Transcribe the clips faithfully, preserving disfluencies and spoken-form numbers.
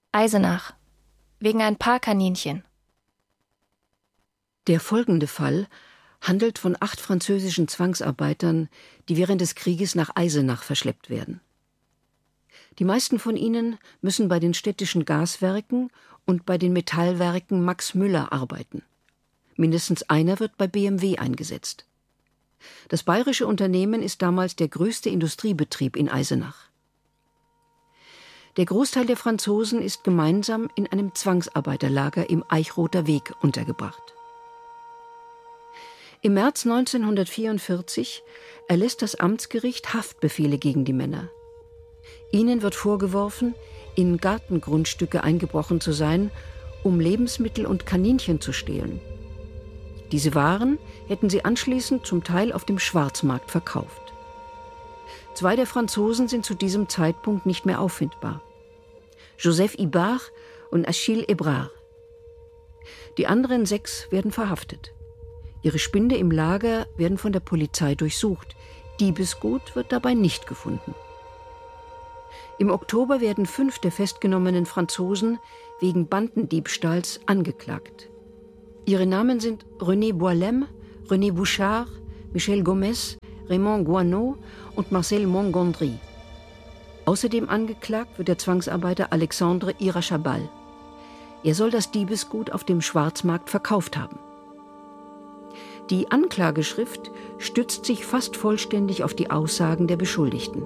Eisenach. Wegen ein paar Kaninchen. Der folgende Fall handelt von acht französischen Zwangsarbeitern, die während des Krieges nach Eisenach verschleppt werden. Die meisten von ihnen müssen bei den städtischen Gaswerken und bei den Metallwerken Max Müller arbeiten. Mindestens einer wird bei B M W eingesetzt. Das bayerische Unternehmen ist damals der größte Industriebetrieb in Eisenach. Der Großteil der Franzosen ist gemeinsam in einem Zwangsarbeiterlager im Eichroter Weg untergebracht. Im März neunzehnhundertvierundvierzig erlässt das Amtsgericht Haftbefehle gegen die Männer. Ihnen wird vorgeworfen, in Gartengrundstücke eingebrochen zu sein, um Lebensmittel und Kaninchen zu stehlen. Diese Waren hätten sie anschließend zum Teil auf dem Schwarzmarkt verkauft. Zwei der Franzosen sind zu diesem Zeitpunkt nicht mehr auffindbar: Joseph Ibard und Achille Ebrard. Die anderen sechs werden verhaftet. Ihre Spinde im Lager werden von der Polizei durchsucht. Diebesgut wird dabei nicht gefunden. Im Oktober werden fünf der festgenommenen Franzosen wegen Bandendiebstahls angeklagt. Ihre Namen sind René Boilem, René Bouchard, Michel Gomez, Raymond Guanot und Marcel Montgondry. Außerdem angeklagt wird der Zwangsarbeiter Alexandre Irachabal. Er soll das Diebesgut auf dem Schwarzmarkt verkauft haben. Die Anklageschrift stützt sich fast vollständig auf die Aussagen der Beschuldigten.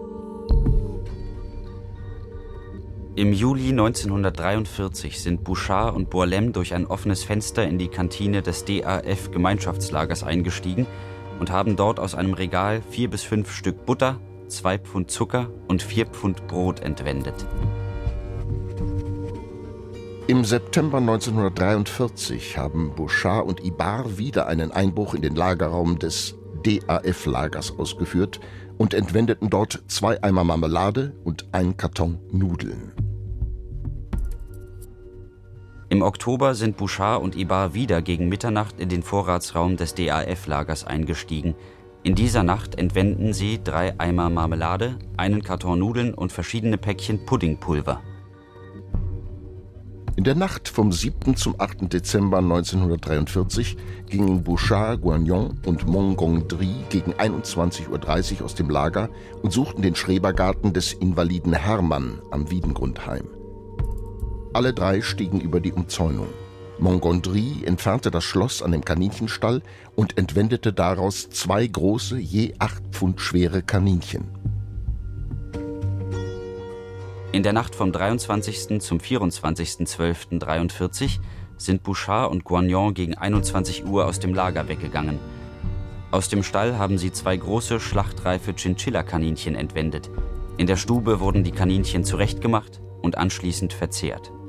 Im Juli neunzehnhundertdreiundvierzig sind Bouchard und Boilem durch ein offenes Fenster in die Kantine des D A F-Gemeinschaftslagers eingestiegen und haben dort aus einem Regal vier bis fünf Stück Butter, zwei Pfund Zucker und vier Pfund Brot entwendet. Im September neunzehnhundertdreiundvierzig haben Bouchard und Ibard wieder einen Einbruch in den Lagerraum des D A F-Lagers ausgeführt und entwendeten dort zwei Eimer Marmelade und einen Karton Nudeln. Im Oktober sind Bouchard und Ibard wieder gegen Mitternacht in den Vorratsraum des D A F-Lagers eingestiegen. In dieser Nacht entwenden sie drei Eimer Marmelade, einen Karton Nudeln und verschiedene Päckchen Puddingpulver. In der Nacht vom siebten zum achten Dezember neunzehnhundertdreiundvierzig gingen Bouchard, Guagnon und Montgondry gegen einundzwanzig Uhr dreißig aus dem Lager und suchten den Schrebergarten des Invaliden Hermann am Wiedengrundheim. Alle drei stiegen über die Umzäunung. Montgondry entfernte das Schloss an dem Kaninchenstall und entwendete daraus zwei große, je acht Pfund schwere Kaninchen. In der Nacht vom dreiundzwanzigsten zum vierundzwanzigsten zwölften dreiundvierzig sind Bouchard und Guagnon gegen einundzwanzig Uhr aus dem Lager weggegangen. Aus dem Stall haben sie zwei große, schlachtreife Chinchilla-Kaninchen entwendet. In der Stube wurden die Kaninchen zurechtgemacht und anschließend verzehrt.